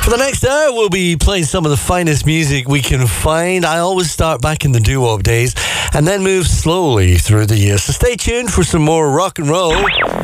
For the next hour, we'll be playing some of the finest music we can find. I always start back in the doo-wop days and then move slowly through the years. So stay tuned for some more rock and roll.